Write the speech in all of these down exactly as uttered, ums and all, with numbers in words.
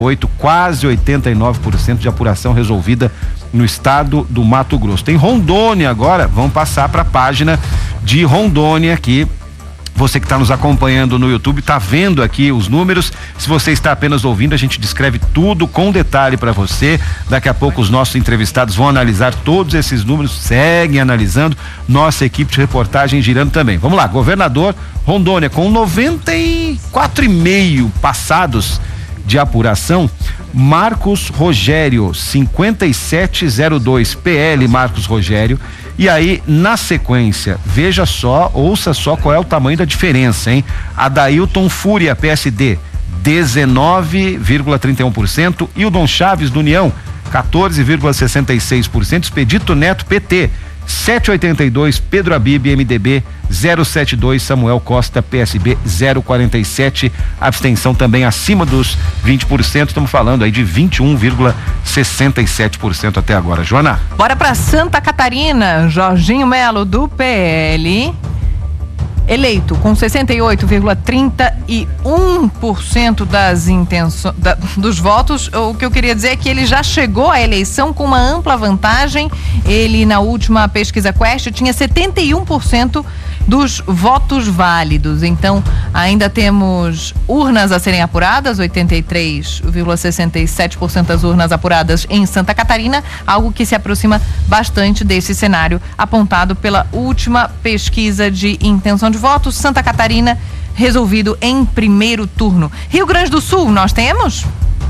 oito, quase oitenta e nove por cento de apuração resolvida no estado do Mato Grosso. Tem Rondônia agora, vamos passar para a página de Rondônia aqui. Você que está nos acompanhando no YouTube está vendo aqui os números. Se você está apenas ouvindo, a gente descreve tudo com detalhe para você. Daqui a pouco os nossos entrevistados vão analisar todos esses números, seguem analisando. Nossa equipe de reportagem girando também. Vamos lá, governador Rondônia com noventa e quatro vírgula cinco passados de apuração. Marcos Rogério, cinquenta e sete zero dois, P L Marcos Rogério. E aí, na sequência, veja só, ouça só qual é o tamanho da diferença, hein? Adailton Fúria, P S D, dezenove vírgula trinta e um por cento. E o Dom Chaves do União, quatorze vírgula sessenta e seis por cento. Expedito Neto, P T, sete vírgula oitenta e dois, Pedro Abib, M D B, zero vírgula setenta e dois, Samuel Costa, P S B, zero vírgula quarenta e sete, abstenção também acima dos vinte por cento, estamos falando aí de vinte e um vírgula sessenta e sete por cento até agora. Joana. Bora pra Santa Catarina, Jorginho Melo do P L, eleito com sessenta e oito vírgula trinta e um por cento das intenções, da, dos votos. O que eu queria dizer é que ele já chegou à eleição com uma ampla vantagem. Ele, na última pesquisa Quest, tinha setenta e um por cento dos votos válidos. Então, ainda temos urnas a serem apuradas, oitenta e três vírgula sessenta e sete por cento das urnas apuradas em Santa Catarina, algo que se aproxima bastante desse cenário apontado pela última pesquisa de intenção de votos. Santa Catarina resolvido em primeiro turno. Rio Grande do Sul, nós temos?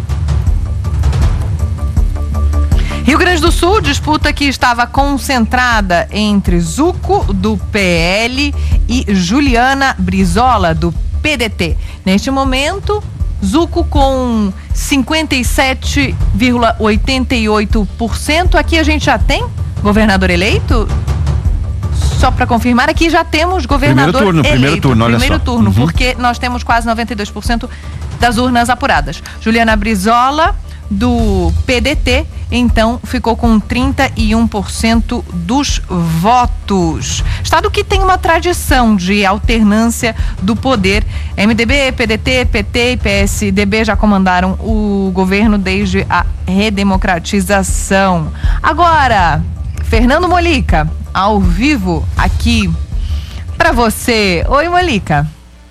Rio Grande do Sul, disputa que estava concentrada entre Zuco, do P L, e Juliana Brizola, do P D T. Neste momento, Zuco com cinquenta e sete vírgula oitenta e oito por cento. Aqui a gente já tem governador eleito? Só para confirmar, aqui já temos governador primeiro turno, eleito. Primeiro turno, olha primeiro só. turno, Uhum. Porque nós temos quase noventa e dois por cento das urnas apuradas. Juliana Brizola, do P D T, então ficou com trinta e um por cento dos votos. Estado que tem uma tradição de alternância do poder. M D B, P D T, P T e P S D B já comandaram o governo desde a redemocratização. Agora, Fernando Molica, ao vivo aqui para você. Oi, Molica.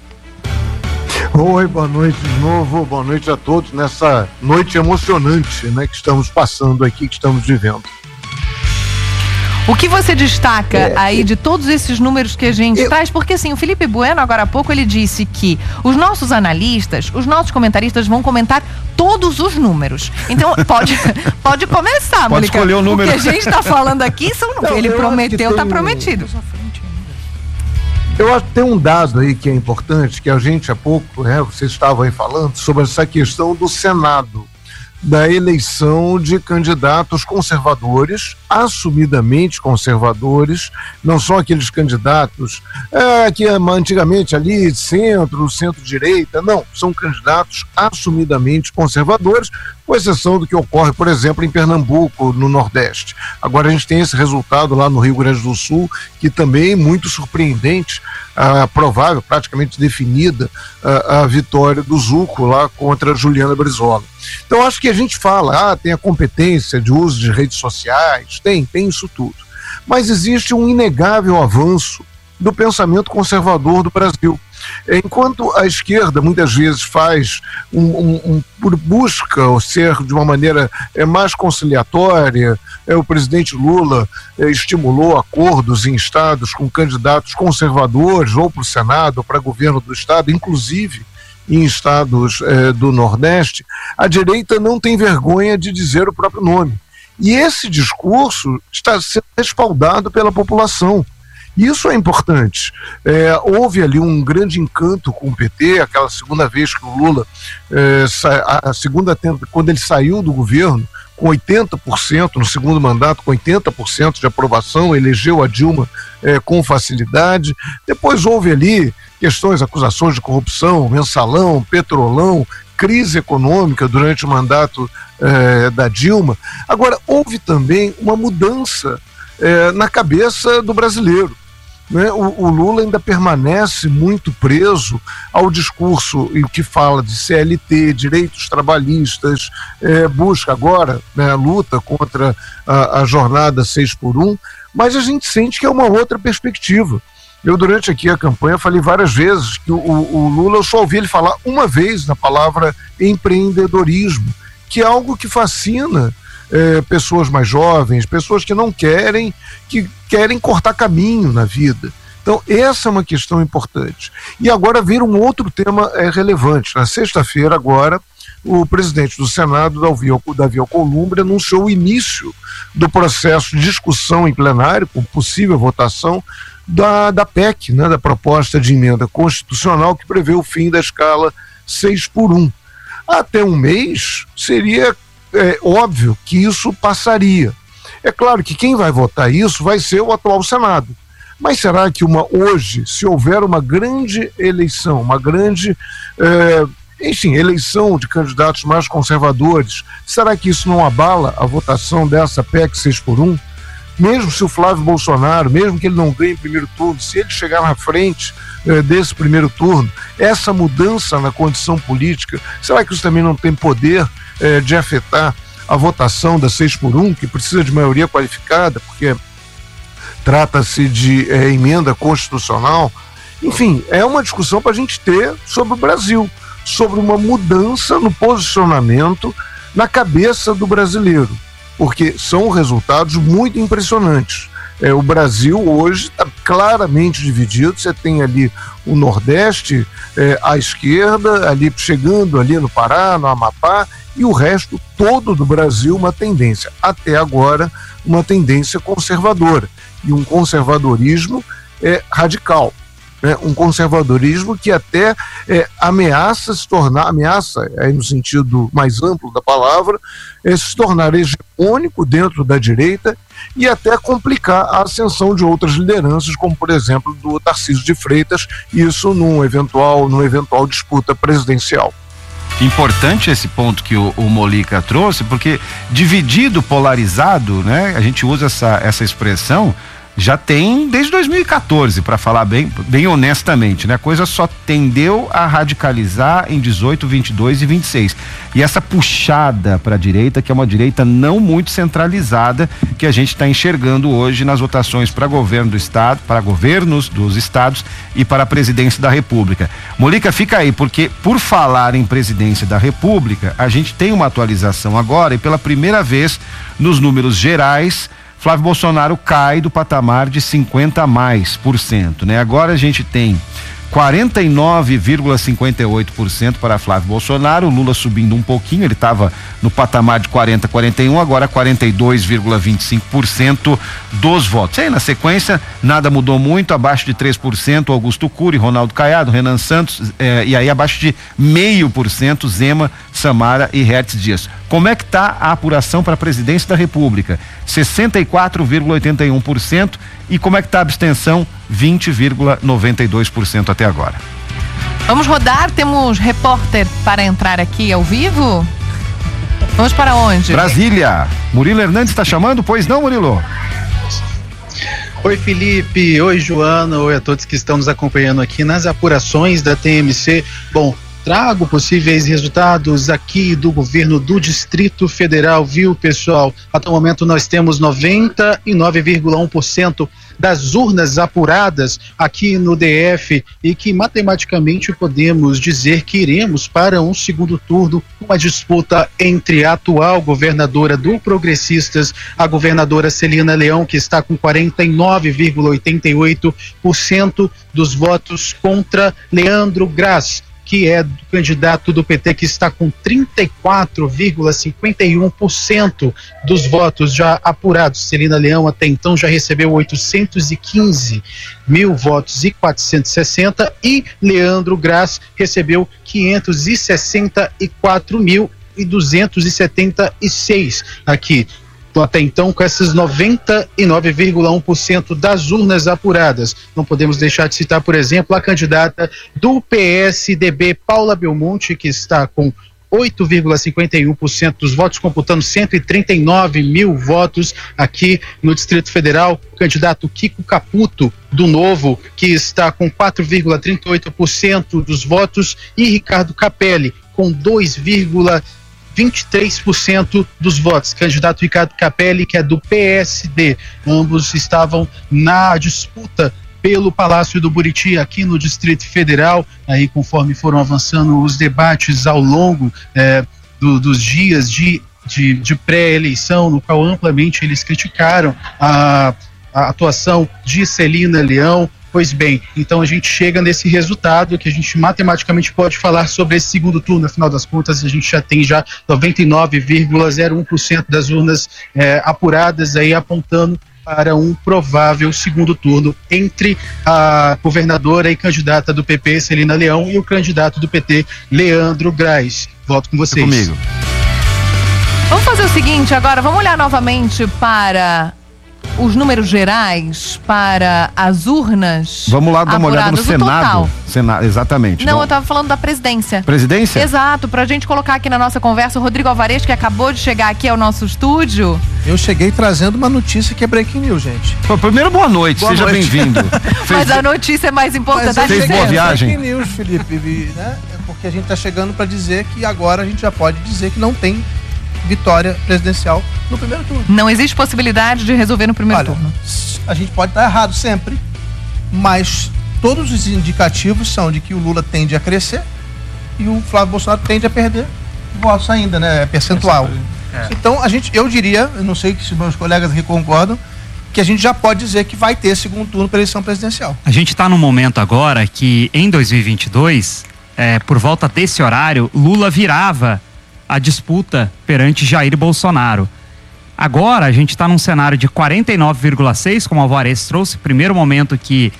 Oi, boa noite de novo, boa noite a todos nessa noite emocionante, né, que estamos passando aqui, que estamos vivendo. O que você destaca é, aí de todos esses números que a gente eu, traz? Porque assim, o Felipe Bueno agora há pouco ele disse que os nossos analistas, os nossos comentaristas vão comentar todos os números. Então pode, pode começar, pode Molica. escolher o número. O que a gente está falando aqui são números. Ele prometeu, está prometido. Eu acho que tem um dado aí que é importante, que a gente há pouco, né, vocês estavam aí falando sobre essa questão do Senado, da eleição de candidatos conservadores, assumidamente conservadores, não são aqueles candidatos é, que antigamente ali centro, centro-direita, não, são candidatos assumidamente conservadores, com exceção do que ocorre, por exemplo, em Pernambuco, no Nordeste. Agora a gente tem esse resultado lá no Rio Grande do Sul, que também é muito surpreendente, ah, provável, praticamente definida, ah, a vitória do Zuco lá contra a Juliana Brizola. Então acho que a gente fala, ah, tem a competência de uso de redes sociais, tem, tem isso tudo. Mas existe um inegável avanço do pensamento conservador do Brasil. Enquanto a esquerda muitas vezes faz um, um, um busca ser de uma maneira é, mais conciliatória, é, o presidente Lula é, estimulou acordos em estados com candidatos conservadores ou para o Senado ou para governo do estado, inclusive em estados é, do Nordeste, a direita não tem vergonha de dizer o próprio nome. E esse discurso está sendo respaldado pela população. Isso é importante. É, houve ali um grande encanto com o P T, aquela segunda vez que o Lula, é, a segunda quando ele saiu do governo, com oitenta por cento no segundo mandato, com oitenta por cento de aprovação, elegeu a Dilma é, com facilidade. Depois houve ali questões, acusações de corrupção, mensalão, petrolão, crise econômica durante o mandato é, da Dilma. Agora, houve também uma mudança é, na cabeça do brasileiro. né? O, o Lula ainda permanece muito preso ao discurso em que fala de C L T, direitos trabalhistas, é, busca agora, né, a luta contra a, a jornada seis por um, mas a gente sente que é uma outra perspectiva. Eu, durante aqui a campanha, falei várias vezes que o, o Lula, eu só ouvi ele falar uma vez na palavra empreendedorismo, que é algo que fascina é, pessoas mais jovens, pessoas que não querem, que querem cortar caminho na vida. Então, essa é uma questão importante. E agora vir um outro tema é, relevante. Na sexta-feira, agora, o presidente do Senado, Davi Alcolumbre, anunciou o início do processo de discussão em plenário, com possível votação, Da, da P E C, né, da proposta de emenda constitucional que prevê o fim da escala seis por um. Até um mês seria é, óbvio que isso passaria. É claro que quem vai votar isso vai ser o atual Senado. Mas será que uma, hoje, se houver uma grande eleição, uma grande é, enfim, eleição de candidatos mais conservadores, será que isso não abala a votação dessa P E C seis por um? Mesmo se o Flávio Bolsonaro, mesmo que ele não ganhe em primeiro turno, se ele chegar na frente eh, desse primeiro turno, essa mudança na condição política, será que isso também não tem poder eh, de afetar a votação da seis por um, que precisa de maioria qualificada, porque trata-se de eh, emenda constitucional? Enfim, é uma discussão para a gente ter sobre o Brasil, sobre uma mudança no posicionamento na cabeça do brasileiro, porque são resultados muito impressionantes. É, o Brasil hoje está claramente dividido. Você tem ali o Nordeste é, à esquerda, ali chegando ali no Pará, no Amapá, e o resto todo do Brasil uma tendência, até agora, uma tendência conservadora, e um conservadorismo é, radical. Né, um conservadorismo que até é, ameaça se tornar, ameaça aí no sentido mais amplo da palavra, é, se tornar hegemônico dentro da direita e até complicar a ascensão de outras lideranças, como por exemplo do Tarcísio de Freitas, isso num eventual, numa eventual disputa presidencial. Importante esse ponto que o, o Molica trouxe, porque dividido, polarizado, né, a gente usa essa, essa expressão já tem desde dois mil e quatorze, para falar bem, bem honestamente, né? A coisa só tendeu a radicalizar em dezoito, vinte e dois e vinte e seis. E essa puxada para a direita, que é uma direita não muito centralizada, que a gente está enxergando hoje nas votações para governo do estado, para governos dos estados e para a presidência da República. Molica, fica aí, porque por falar em presidência da República, a gente tem uma atualização agora e pela primeira vez nos números gerais, Flávio Bolsonaro cai do patamar de cinquenta mais por cento, né? Agora a gente tem quarenta e nove vírgula cinquenta e oito por cento para Flávio Bolsonaro, o Lula subindo um pouquinho, ele estava no patamar de quarenta, quarenta e um, agora quarenta e dois vírgula vinte e cinco por cento dos votos. E aí na sequência nada mudou muito, abaixo de três por cento Augusto Cury, Ronaldo Caiado, Renan Santos, eh, e aí abaixo de meio por cento Zema, Samara e Hertz Dias. Como é que está a apuração para a presidência da República? sessenta e quatro vírgula oitenta e um por cento e como é que está a abstenção? vinte vírgula noventa e dois por cento até agora. Vamos rodar, temos repórter para entrar aqui ao vivo? Vamos para onde? Brasília. Murilo Hernandes está chamando? Pois não, Murilo? Oi, Felipe, oi, Joana, oi a todos que estão nos acompanhando aqui nas apurações da T M C. Bom, trago possíveis resultados aqui do governo do Distrito Federal, viu, pessoal? Até o momento nós temos noventa e nove vírgula um por cento das urnas apuradas aqui no D F e que matematicamente podemos dizer que iremos para um segundo turno, uma disputa entre a atual governadora do Progressistas, a governadora Celina Leão, que está com quarenta e nove vírgula oitenta e oito por cento dos votos, contra Leandro Graz, que é do candidato do P T, que está com trinta e quatro vírgula cinquenta e um por cento dos votos já apurados. Celina Leão até então já recebeu oitocentos e quinze mil votos e quatrocentos e sessenta e Leandro Graz recebeu quinhentos e sessenta e quatro mil e duzentos e setenta e seis aqui. Até então, com essas noventa e nove vírgula um por cento das urnas apuradas. Não podemos deixar de citar, por exemplo, a candidata do P S D B, Paula Belmonte, que está com oito vírgula cinquenta e um por cento dos votos, computando cento e trinta e nove mil votos aqui no Distrito Federal. O candidato Kiko Caputo, do Novo, que está com quatro vírgula trinta e oito por cento dos votos, e Ricardo Capelli, com dois vírgula vinte e três por cento dos votos. Candidato Ricardo Capelli, que é do P S D. Ambos estavam na disputa pelo Palácio do Buriti, aqui no Distrito Federal. Aí, conforme foram avançando os debates ao longo é, do, dos dias de, de, de pré-eleição, no qual amplamente eles criticaram a, a atuação de Celina Leão. Pois bem, então a gente chega nesse resultado que a gente matematicamente pode falar sobre esse segundo turno. Afinal das contas, a gente já tem já noventa e nove vírgula zero um por cento das urnas é, apuradas aí, apontando para um provável segundo turno entre a governadora e candidata do P P, Celina Leão, e o candidato do P T, Leandro Grais. Volto com vocês. Comigo. Vamos fazer o seguinte agora, vamos olhar novamente para os números gerais, para as urnas. Vamos lá dar uma olhada no Senado. Senado, exatamente. Não, Não, eu estava falando da presidência. Presidência? Exato, pra gente colocar aqui na nossa conversa o Rodrigo Alvarez, que acabou de chegar aqui ao nosso estúdio. Eu cheguei trazendo uma notícia que é breaking news, gente. Pô, primeiro, boa noite, Boa seja noite. bem-vindo. Mas a notícia é mais importante. Mas eu Fez cheguei, boa viagem? breaking news, Felipe, né? É porque a gente está chegando para dizer que agora a gente já pode dizer que não tem vitória presidencial no primeiro turno. Não existe possibilidade de resolver no primeiro Olha, turno. a gente pode estar errado sempre, mas todos os indicativos são de que o Lula tende a crescer e o Flávio Bolsonaro tende a perder votos ainda, né? Percentual. É. Então, a gente, eu diria, eu não sei se meus colegas aqui concordam, que a gente já pode dizer que vai ter segundo turno para eleição presidencial. A gente está num momento agora que, em dois mil e vinte e dois, é, por volta desse horário, Lula virava a disputa perante Jair Bolsonaro. Agora a gente está num cenário de quarenta e nove vírgula seis, como o Alvarez trouxe, primeiro momento que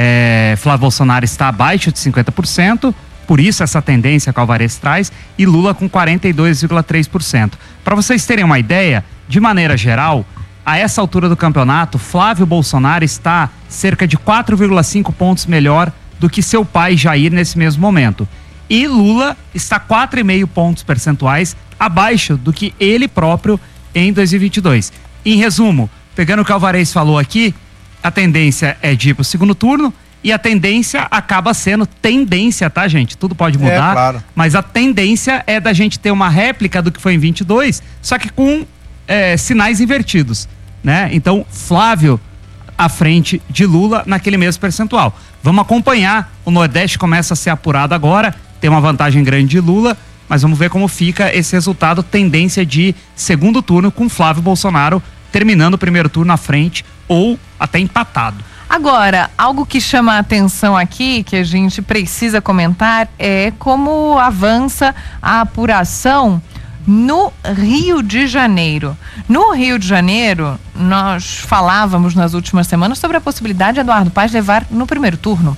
é, Flávio Bolsonaro está abaixo de cinquenta por cento, por isso essa tendência que o Alvarez traz, e Lula com quarenta e dois vírgula três por cento. Para vocês terem uma ideia, de maneira geral, a essa altura do campeonato, Flávio Bolsonaro está cerca de quatro vírgula cinco pontos melhor do que seu pai Jair nesse mesmo momento. E Lula está quatro vírgula cinco pontos percentuais abaixo do que ele próprio em dois mil e vinte e dois. Em resumo, pegando o que o Alvarez falou aqui, a tendência é de ir para o segundo turno e a tendência acaba sendo tendência, tá, gente? Tudo pode mudar, é, claro. Mas a tendência é da gente ter uma réplica do que foi em vinte e dois, só que com é, sinais invertidos, né? Então, Flávio à frente de Lula naquele mesmo percentual. Vamos acompanhar, o Nordeste começa a ser apurado agora, tem uma vantagem grande de Lula, mas vamos ver como fica esse resultado, tendência de segundo turno com Flávio Bolsonaro terminando o primeiro turno à frente ou até empatado. Agora, algo que chama a atenção aqui, que a gente precisa comentar, é como avança a apuração no Rio de Janeiro. No Rio de Janeiro, nós falávamos nas últimas semanas sobre a possibilidade de Eduardo Paes levar no primeiro turno.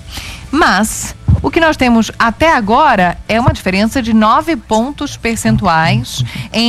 Mas o que nós temos até agora é uma diferença de nove pontos percentuais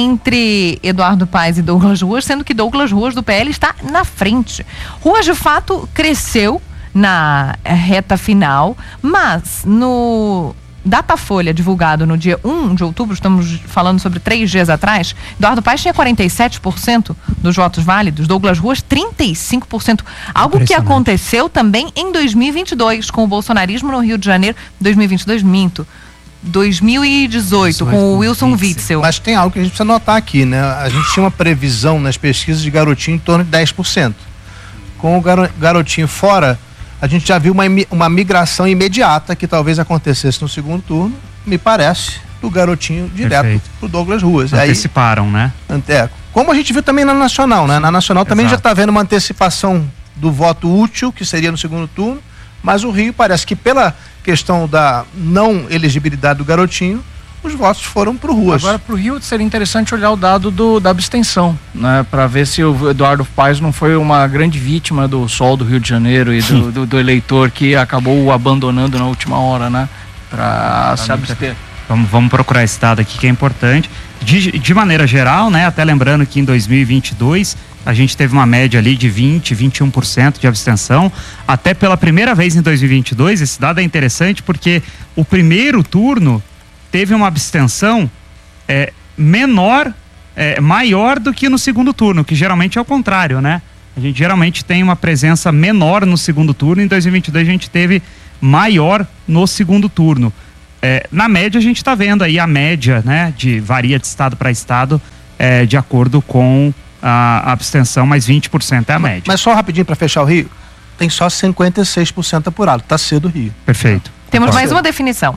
entre Eduardo Paes e Douglas Ruas, sendo que Douglas Ruas do P L está na frente. Ruas, de fato, cresceu na reta final, mas no Datafolha, divulgado no dia um de outubro, estamos falando sobre três dias atrás, Eduardo Paes tinha quarenta e sete por cento dos votos válidos, Douglas Ruas trinta e cinco por cento. Algo que aconteceu também em dois mil e vinte e dois, com o bolsonarismo no Rio de Janeiro, dois mil e vinte e dois, minto, dois mil e dezoito, com o Wilson Witzel. Mas tem algo que a gente precisa notar aqui, né? A gente tinha uma previsão nas pesquisas de garotinho em torno de dez por cento. Com o garo- garotinho fora, a gente já viu uma, uma migração imediata que talvez acontecesse no segundo turno, me parece, do garotinho direto Perfeito. pro Douglas Ruas. Anteciparam, Aí, né? É, como a gente viu também na Nacional, né? Na Nacional também Exato. já está vendo uma antecipação do voto útil, que seria no segundo turno, mas o Rio parece que pela questão da não elegibilidade do garotinho, os votos foram pro Ruas. Agora, pro Rio, seria interessante olhar o dado do, da abstenção, né? Para ver se o Eduardo Paes não foi uma grande vítima do sol do Rio de Janeiro e do, do, do eleitor que acabou o abandonando na última hora, né? Para se abster. Vamos, vamos procurar esse dado aqui que é importante. De, de maneira geral, né? Até lembrando que em dois mil e vinte e dois a gente teve uma média ali de vinte, vinte e um por cento de abstenção. Até pela primeira vez em dois mil e vinte e dois, esse dado é interessante porque o primeiro turno teve uma abstenção é menor, é, maior do que no segundo turno, que geralmente é o contrário, né? A gente geralmente tem uma presença menor no segundo turno, em dois mil e vinte e dois a gente teve maior no segundo turno. É, na média a gente está vendo aí a média, né, de varia de estado para estado, é, de acordo com a abstenção, mais vinte por cento é a média. Mas só rapidinho para fechar o Rio, tem só cinquenta e seis por cento apurado, tá cedo o Rio. Perfeito. Temos tá mais cedo. Uma definição.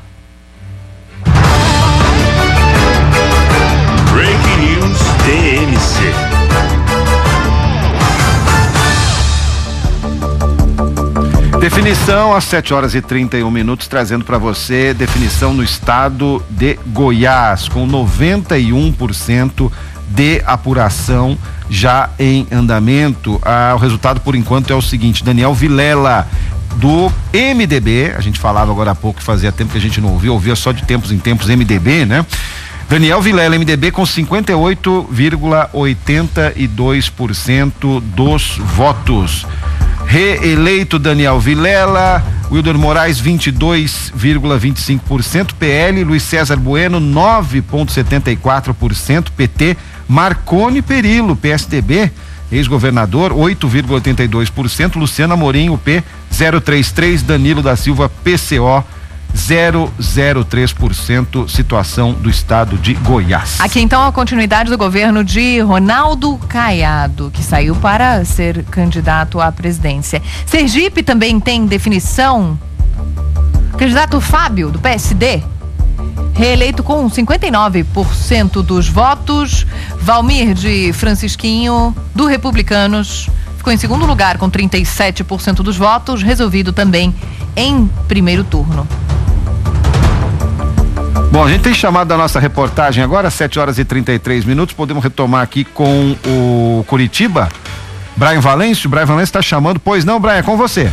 Breaking News T M C. Definição às sete horas e trinta e um minutos, trazendo para você definição no estado de Goiás, com noventa e um por cento de apuração já em andamento. Ah, o resultado por enquanto é o seguinte: Daniel Vilela, do M D B, a gente falava agora há pouco, fazia tempo que a gente não ouvia, ouvia só de tempos em tempos M D B, né? Daniel Vilela, M D B, com cinquenta e oito vírgula oitenta e dois por cento dos votos. Reeleito Daniel Vilela, Wilder Moraes vinte e dois vírgula vinte e cinco por cento, P L Luiz César Bueno nove vírgula setenta e quatro por cento, P T Marconi Perillo, P S D B, ex-governador oito vírgula oitenta e dois por cento, Luciana Amorim, U P zero trinta e três, Danilo da Silva, P C O zero vírgula zero três por cento, situação do estado de Goiás. Aqui então a continuidade do governo de Ronaldo Caiado, que saiu para ser candidato à presidência. Sergipe também tem definição. Candidato Fábio, do P S D, reeleito com cinquenta e nove por cento dos votos. Valmir de Francisquinho, do Republicanos, ficou em segundo lugar com trinta e sete por cento dos votos, resolvido também em primeiro turno. Bom, a gente tem chamado da nossa reportagem agora, sete horas e trinta e três minutos. Podemos retomar aqui com o Curitiba. Brian Valêncio, Brian Valêncio está chamando. Pois não, Brian, é com você.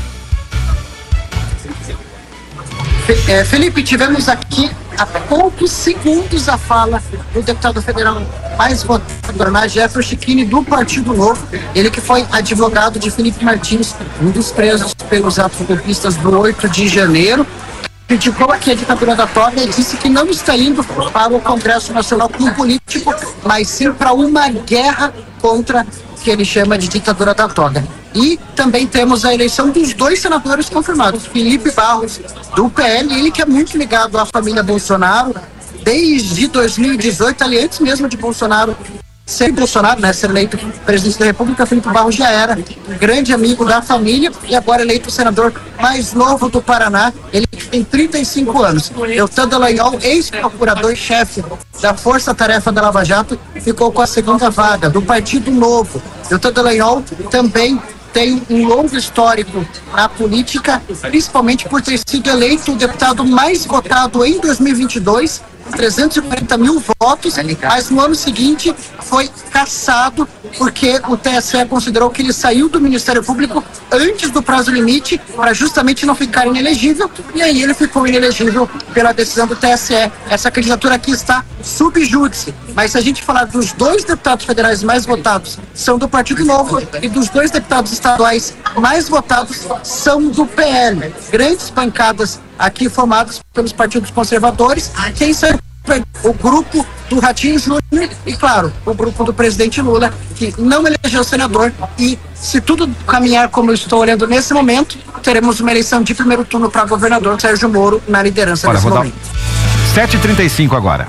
É, Felipe, tivemos aqui há poucos segundos a fala do deputado federal mais votado, Jefferson Chiquini, do Partido Novo. Ele que foi advogado de Felipe Martins, um dos presos pelos atos golpistas do oito de janeiro. Criticou aqui a ditadura da toga e disse que não está indo para o Congresso Nacional como político, mas sim para uma guerra contra o que ele chama de ditadura da toga. E também temos a eleição dos dois senadores confirmados, Felipe Barros, do P L, ele que é muito ligado à família Bolsonaro, desde dois mil e dezoito, ali antes mesmo de Bolsonaro ser Bolsonaro, né, ser eleito presidente da República. Felipe Barros já era um grande amigo da família e agora eleito o senador mais novo do Paraná. Ele tem trinta e cinco anos. Deltan Dallagnol, ex-procurador-chefe da Força Tarefa da Lava Jato, ficou com a segunda vaga do Partido Novo. Deltan Dallagnol também tem um longo histórico na política, principalmente por ter sido eleito o deputado mais votado em dois mil e vinte e dois, trezentos e quarenta mil votos, mas no ano seguinte foi cassado porque o T S E considerou que ele saiu do Ministério Público antes do prazo limite para justamente não ficar inelegível, e aí ele ficou inelegível pela decisão do T S E. Essa candidatura aqui está sub júdice, mas se a gente falar dos dois deputados federais mais votados são do Partido Novo e dos dois deputados estaduais mais votados são do P L. Grandes bancadas aqui formadas pelos partidos conservadores. Quem são o grupo do Ratinho Júnior e, claro, o grupo do presidente Lula, que não elegeu senador. E se tudo caminhar como eu estou olhando nesse momento, teremos uma eleição de primeiro turno para governador Sérgio Moro na liderança. Olha, nesse vou momento. Dar sete e trinta e cinco agora.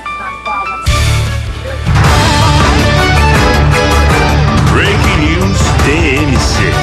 Breaking News T M C.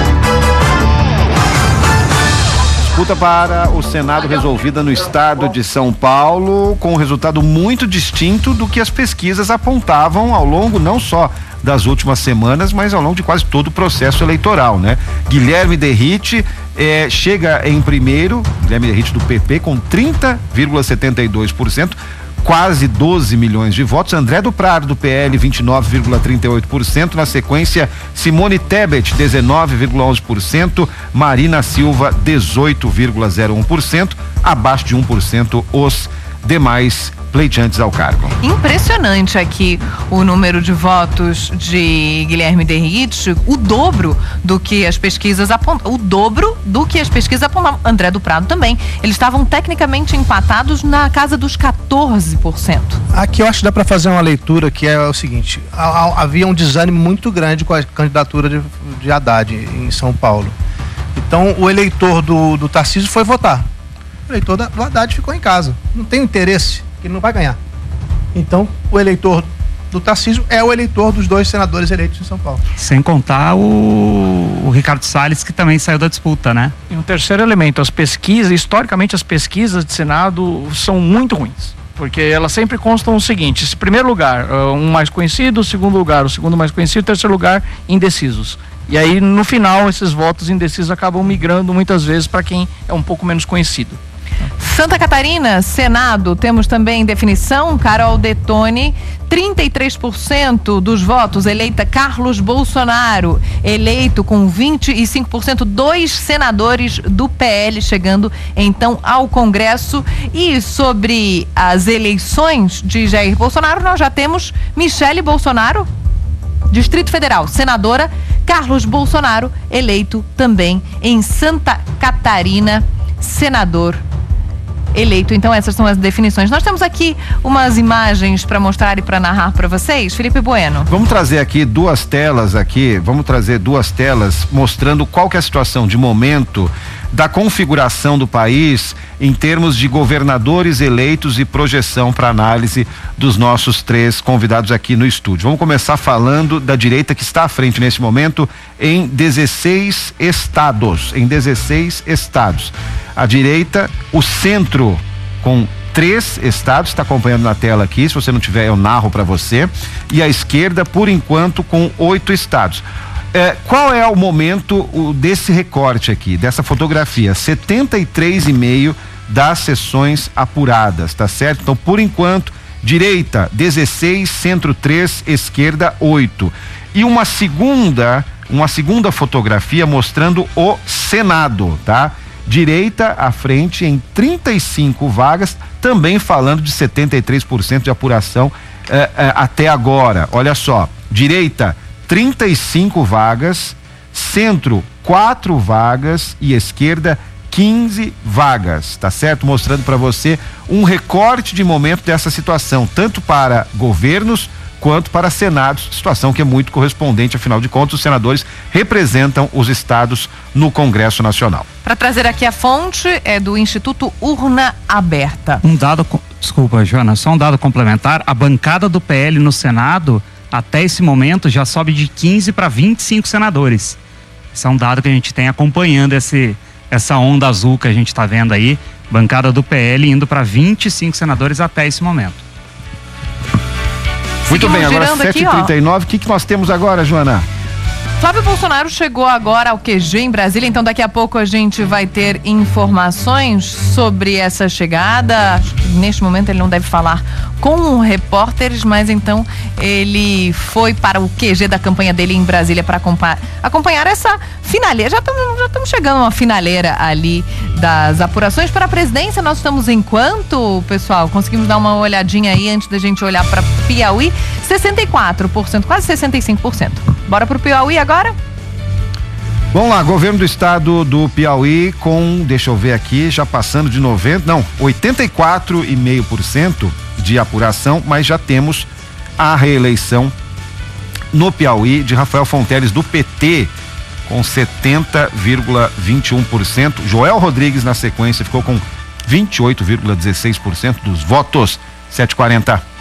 Disputa para o Senado resolvida no estado de São Paulo, com um resultado muito distinto do que as pesquisas apontavam ao longo não só das últimas semanas, mas ao longo de quase todo o processo eleitoral, né? Guilherme Derrite eh, chega em primeiro, Guilherme Derrite do P P, com trinta vírgula setenta e dois por cento, quase doze milhões de votos. André do Prado do P L, vinte e nove vírgula trinta e oito por cento. Na sequência, Simone Tebet, dezenove vírgula onze por cento. Marina Silva, dezoito vírgula zero um por cento. Abaixo de um por cento os demais pleiteantes ao cargo. Impressionante aqui o número de votos de Guilherme Derrite, o dobro do que as pesquisas apontam, o dobro do que as pesquisas apontavam. André do Prado também. Eles estavam tecnicamente empatados na casa dos quatorze por cento. Aqui eu acho que dá para fazer uma leitura que é o seguinte: havia um desânimo muito grande com a candidatura de, de Haddad em São Paulo. Então o eleitor do, do Tarcísio foi votar. O eleitor da, do Haddad ficou em casa. Não tem interesse, que ele não vai ganhar. Então o eleitor do Tarcísio é o eleitor dos dois senadores eleitos em São Paulo. Sem contar o, o Ricardo Salles, que também saiu da disputa, né? E um terceiro elemento, as pesquisas, historicamente as pesquisas de Senado são muito ruins. Porque elas sempre constam o seguinte: se primeiro lugar, um mais conhecido, segundo lugar, o segundo mais conhecido, terceiro lugar, indecisos. E aí, no final, esses votos indecisos acabam migrando muitas vezes para quem é um pouco menos conhecido. Santa Catarina, Senado, temos também definição. Carol Detoni, trinta e três por cento dos votos, eleita Carlos Bolsonaro, eleito com vinte e cinco por cento, dois senadores do P L chegando então ao Congresso. E sobre as eleições de Jair Bolsonaro, nós já temos Michele Bolsonaro, Distrito Federal, senadora, Carlos Bolsonaro, eleito também em Santa Catarina, senador eleito. Então essas são as definições. Nós temos aqui umas imagens para mostrar e para narrar para vocês. Felipe Bueno. Vamos trazer aqui duas telas aqui, vamos trazer duas telas mostrando qual que é a situação de momento da configuração do país em termos de governadores eleitos e projeção para análise dos nossos três convidados aqui no estúdio. Vamos começar falando da direita, que está à frente nesse momento em dezesseis estados, em dezesseis estados. A direita, o centro com três estados, está acompanhando na tela aqui, se você não tiver eu narro para você, e a esquerda, por enquanto, com oito estados. É, qual é o momento o, desse recorte aqui, dessa fotografia? setenta e três vírgula cinco das sessões apuradas, tá certo? Então, por enquanto, direita dezesseis, centro três, esquerda oito. E uma segunda, uma segunda fotografia mostrando o Senado, tá? Direita à frente em trinta e cinco vagas, também falando de setenta e três por cento de apuração eh, eh, até agora. Olha só, direita trinta e cinco vagas, centro quatro vagas e esquerda quinze vagas, tá certo? Mostrando para você um recorte de momento dessa situação, tanto para governos quanto para senados, situação que é muito correspondente, afinal de contas os senadores representam os estados no Congresso Nacional. Para trazer aqui a fonte é do Instituto Urna Aberta. Um dado, desculpa, Joana, só um dado complementar: a bancada do P L no Senado até esse momento já sobe de quinze para vinte e cinco senadores. Esse é um dado que a gente tem acompanhando esse, essa onda azul que a gente está vendo aí, bancada do P L indo para vinte e cinco senadores até esse momento. Muito bem, agora sete e trinta e nove, o que, que nós temos agora, Joana? Flávio Bolsonaro chegou agora ao Q G em Brasília, então daqui a pouco a gente vai ter informações sobre essa chegada. Acho que neste momento ele não deve falar com repórteres, mas então ele foi para o Q G da campanha dele em Brasília para acompanhar, acompanhar essa finaleira. Já estamos já estamos chegando a uma finaleira ali das apurações para a presidência. Nós estamos em quanto, pessoal? Conseguimos dar uma olhadinha aí antes da gente olhar para Piauí? sessenta e quatro por cento, quase sessenta e cinco por cento. Bora pro Piauí agora? Vamos lá, governo do estado do Piauí com, deixa eu ver aqui, já passando de noventa, não, oitenta e quatro vírgula cinco por cento de apuração, mas já temos a reeleição no Piauí de Rafael Fonteles do P T com setenta vírgula vinte e um por cento. Joel Rodrigues na sequência ficou com vinte e oito vírgula dezesseis por cento dos votos. sete e quarenta.